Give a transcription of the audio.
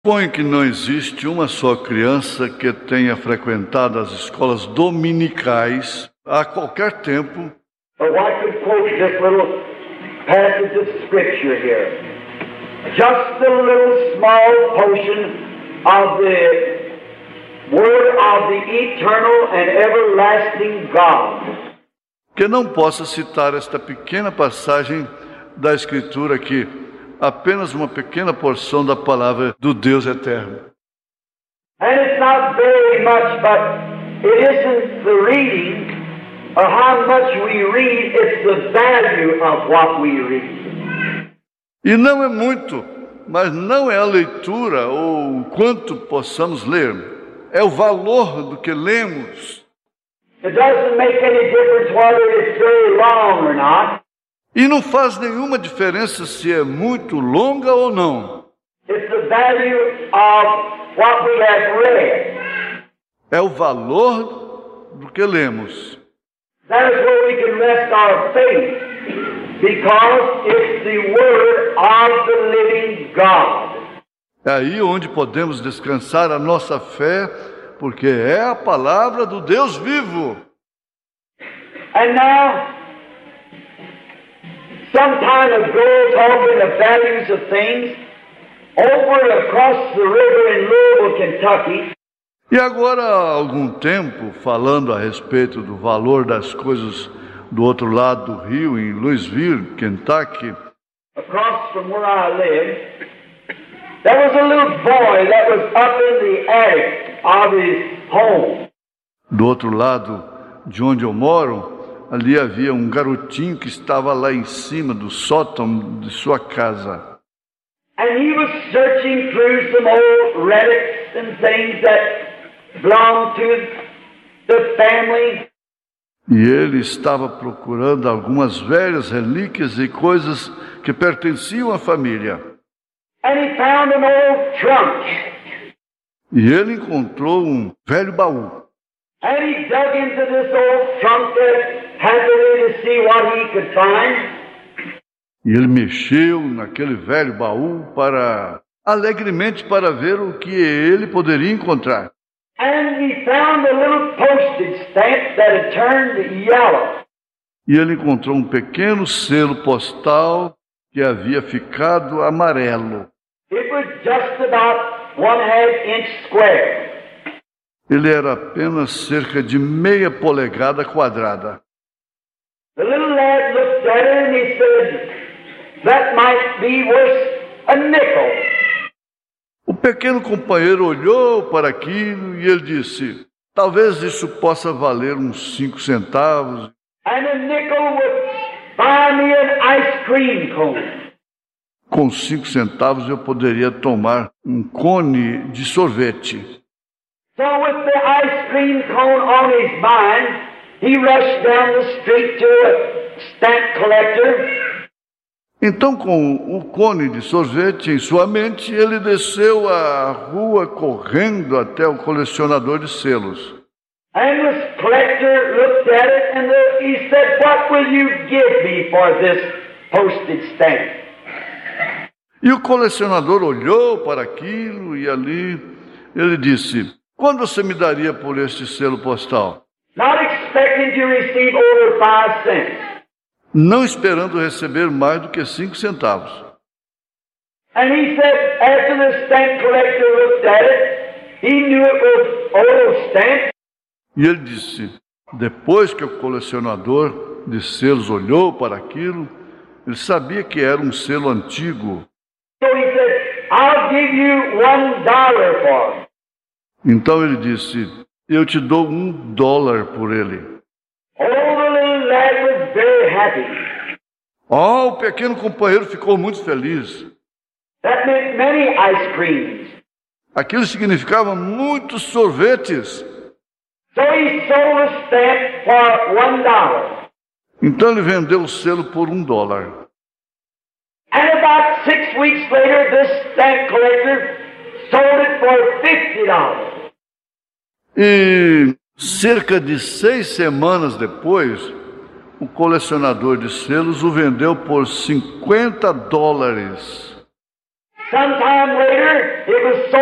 Suponho que não existe uma só criança que tenha frequentado as escolas dominicais a qualquer tempo. But I could quote this little passage of scripture here. Just a little small portion of the word of the eternal and everlasting God. Que não possa citar esta pequena passagem da Escritura aqui, apenas uma pequena porção da palavra do Deus eterno. And it's not very much, but it isn't the reading or how much we read, it's the value of what we read. E não é muito, mas não é a leitura ou o quanto possamos ler, é o valor do que lemos. It doesn't make any difference whether it's very long or not. E não faz nenhuma diferença se é muito longa ou não. It's the value of what we have read. É o valor do que lemos. That is where we can rest our faith, because it's the word of the living God. É aí onde podemos descansar a nossa fé, porque é a palavra do Deus vivo. And now, some time ago, talking the values of things, over across the river in Louisville, Kentucky. E agora, há algum tempo, falando a respeito do valor das coisas do outro lado do rio, em Louisville, Kentucky, across from where I live, there was a little boy that was up in the attic of his home. Do outro lado de onde eu moro, ali havia um garotinho que estava lá em cima do sótão de sua casa. And he was searching through some old relics and things that belonged to the family. E ele estava procurando algumas velhas relíquias e coisas que pertenciam à família. And he found an old trunk. E ele encontrou um velho baú. And he dug into this old trunk happily to see what he could find. E ele mexeu naquele velho baú alegremente para ver o que ele poderia encontrar. And he found a little postage stamp that had turned yellow. E ele encontrou um pequeno selo postal que havia ficado amarelo. It was just about 1/2 inch square. Ele era apenas cerca de meia polegada quadrada. The little lad looked at it and he said, "That might be worth a nickel." O pequeno companheiro olhou para aquilo e ele disse, talvez isso possa valer uns 5 centavos. And a nickel would buy me an ice cream cone. Com 5 centavos eu poderia tomar um cone de sorvete. So with the ice cream cone on his mind, he rushed down the street to a stamp collector. Então, com o cone de sorvete em sua mente, ele desceu a rua correndo até o colecionador de selos. And the collector looked at it and he said, "What will you give me for this postage stamp?" E o colecionador olhou para aquilo e ali ele disse, quanto você me daria por este selo postal? Not expecting to receive over 5 cents. Não esperando receber mais do que 5 centavos. And he said, after the stamp collector looked at it, he knew it was old stamp. E ele disse, depois que o colecionador de selos olhou para aquilo, ele sabia que era um selo antigo. So he said, "I'll give you $1 for it." Então ele disse, eu te dou $1 por ele. Oh, the little lad was very happy. Oh, o pequeno companheiro ficou muito feliz. That meant many ice creams. Aquilo significava muitos sorvetes. So he sold a stamp for $1. Então ele vendeu o selo por $1. And about 6 weeks later, this stamp collector sold it for $50. E cerca de 6 semanas depois, o colecionador de selos o vendeu por $50. Sometime later, it was so